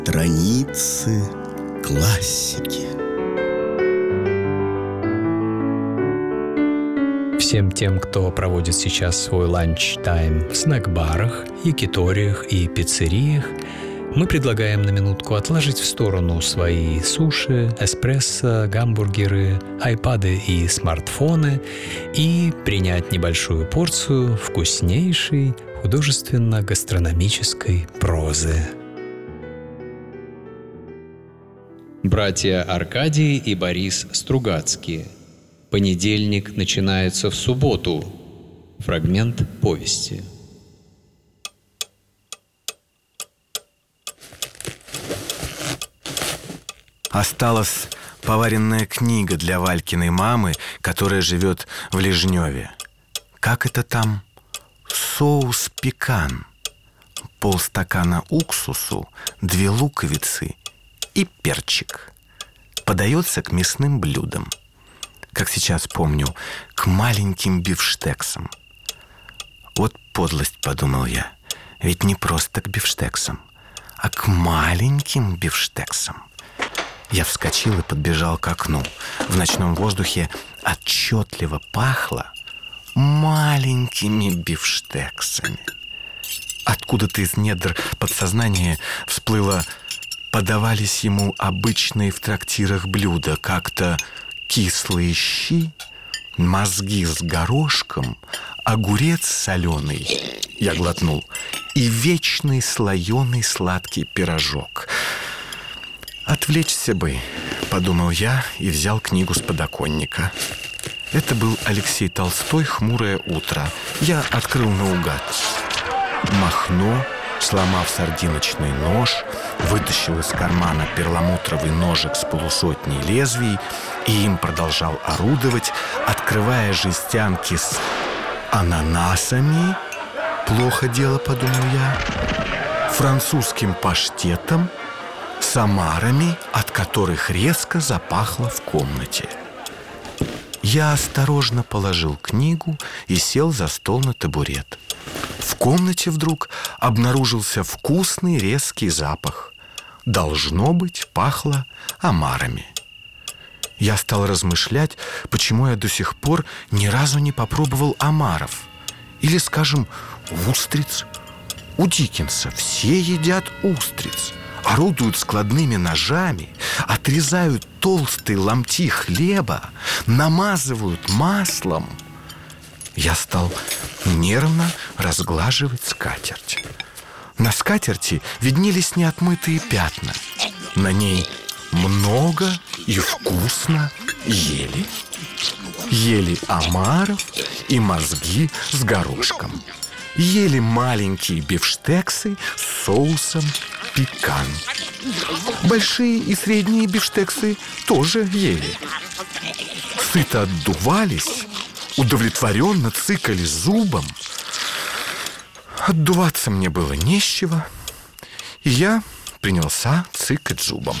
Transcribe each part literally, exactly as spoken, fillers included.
Страницы классики. Всем тем, кто проводит сейчас свой ланч-тайм в снэк-барах, якиториях и пиццериях, мы предлагаем на минутку отложить в сторону свои суши, эспрессо, гамбургеры, айпады и смартфоны и принять небольшую порцию вкуснейшей художественно-гастрономической прозы. Братья Аркадий и Борис Стругацкие. Понедельник начинается в субботу. Фрагмент повести. Осталась поваренная книга для Валькиной мамы, которая живет в Лежневе. Как это там? Соус пекан. Полстакана уксусу, две луковицы и перчик. Подается к мясным блюдам. Как сейчас помню, к маленьким бифштексам. Вот подлость, подумал я. Ведь не просто к бифштексам, а к маленьким бифштексам. Я вскочил и подбежал к окну. В ночном воздухе отчетливо пахло маленькими бифштексами. Откуда-то из недр подсознания всплыло: подавались ему обычные в трактирах блюда, как-то кислые щи, мозги с горошком, огурец соленый, я глотнул, и вечный слоеный сладкий пирожок. «Отвлечься бы», — подумал я и взял книгу с подоконника. Это был Алексей Толстой «Хмурое утро». Я открыл наугад. Махно, сломав сардиночный нож, вытащил из кармана перламутровый ножик с полусотней лезвий и им продолжал орудовать, открывая жестянки с ананасами. Плохо дело, подумал я. Французским паштетом, с омарами, от которых резко запахло в комнате. Я осторожно положил книгу и сел за стол на табурет. В комнате вдруг обнаружился вкусный резкий запах. Должно быть, пахло омарами. Я стал размышлять, почему я до сих пор ни разу не попробовал омаров. Или, скажем, устриц. У Диккенса все едят устриц. Орудуют складными ножами, отрезают толстые ломти хлеба, намазывают маслом. Я стал нервно разглаживать скатерть. На скатерти виднелись неотмытые пятна. На ней много и вкусно ели. Ели омаров и мозги с горошком. Ели маленькие бифштексы с соусом пекан. Большие и средние бифштексы тоже ели. Сыто отдувались, удовлетворенно цыкали зубом. Отдуваться мне было не с чего, и я принялся цыкать зубом.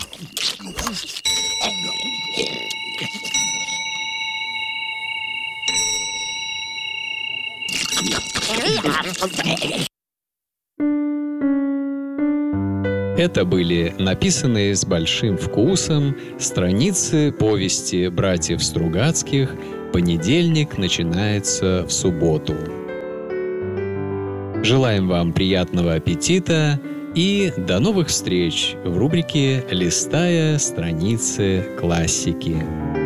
Это были написанные с большим вкусом страницы повести братьев Стругацких «Понедельник начинается в субботу». Желаем вам приятного аппетита и до новых встреч в рубрике «Листая страницы классики».